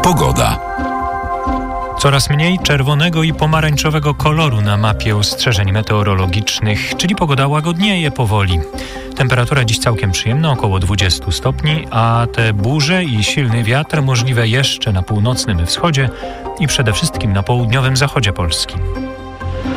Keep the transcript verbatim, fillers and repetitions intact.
Pogoda. Coraz mniej czerwonego i pomarańczowego koloru na mapie ostrzeżeń meteorologicznych, czyli pogoda łagodnieje powoli. Temperatura dziś całkiem przyjemna, około dwadzieścia stopni, a te burze i silny wiatr możliwe jeszcze na północnym wschodzie i przede wszystkim na południowym zachodzie Polski.